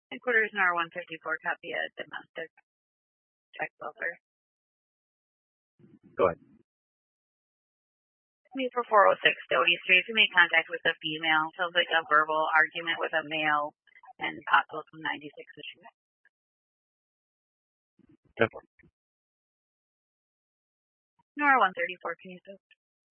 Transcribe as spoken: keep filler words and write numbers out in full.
Headquarters N R one fifty-four, copy a domestic check buffer. Go ahead. Me for four oh six Doty Street. If you make contact with a female, sounds like a verbal argument with a male and possible some ninety-six issue. Definitely. N R one thirty-four, can you assist?